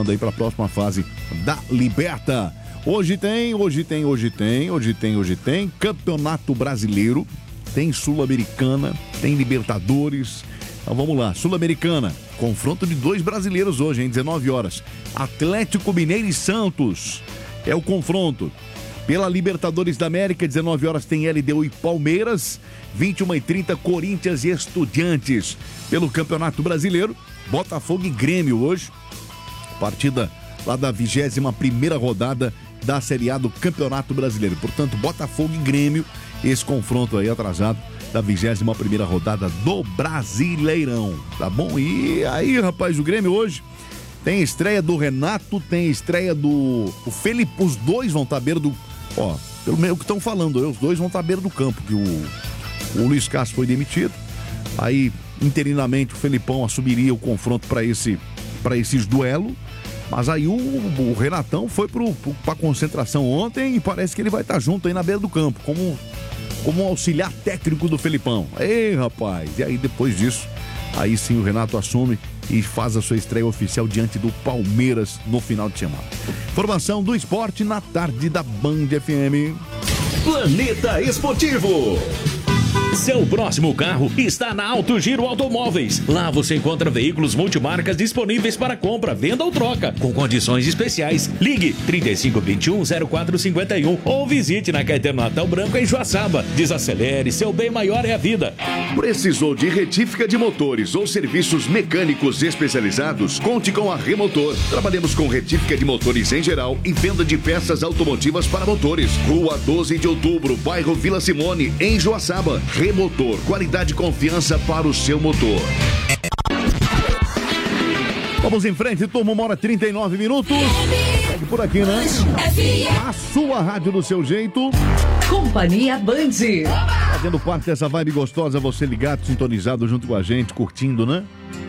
classificando aí para a próxima fase da Liberta. Hoje tem Campeonato Brasileiro, tem Sul-Americana, tem Libertadores. Então vamos lá, Sul-Americana, confronto de 2 brasileiros hoje, hein, 19 horas. Atlético Mineiro e Santos é o confronto. Pela Libertadores da América, 19 horas tem LDU e Palmeiras, 21h30 Corinthians e Estudiantes. Pelo Campeonato Brasileiro, Botafogo e Grêmio hoje, partida lá da 21ª rodada da Série A do Campeonato Brasileiro. Portanto, Botafogo e Grêmio, esse confronto aí atrasado da 21ª rodada do Brasileirão, tá bom? E aí, rapaz, o Grêmio hoje tem estreia do Renato, tem estreia do Felipe, os dois vão estar à beira do... Ó, pelo meio que estão falando, os dois vão estar à beira do campo, que o Luiz Castro foi demitido, aí interinamente o Felipão assumiria o confronto para esses duelos, mas aí o Renatão foi pra concentração ontem e parece que ele vai estar junto aí na beira do campo, como auxiliar técnico do Felipão. Ei, rapaz, e aí depois disso, aí sim o Renato assume e faz a sua estreia oficial diante do Palmeiras no final de semana. Informação do esporte na tarde da Band FM. Planeta Esportivo. Seu próximo carro está na Alto Giro Automóveis. Lá você encontra veículos multimarcas disponíveis para compra, venda ou troca, com condições especiais. Ligue 3521-0451 ou visite na Caetano Natal Branco em Joaçaba. Desacelere, seu bem maior é a vida. Precisou de retífica de motores ou serviços mecânicos especializados? Conte com a Remotor. Trabalhamos com retífica de motores em geral e venda de peças automotivas para motores. Rua 12 de Outubro, bairro Vila Simone, em Joaçaba. Remotor, qualidade e confiança para o seu motor. Vamos em frente, turma, 1h39. Segue por aqui, né? A sua rádio do seu jeito. Companhia Band. Fazendo parte dessa vibe gostosa, você ligado, sintonizado junto com a gente, curtindo, né?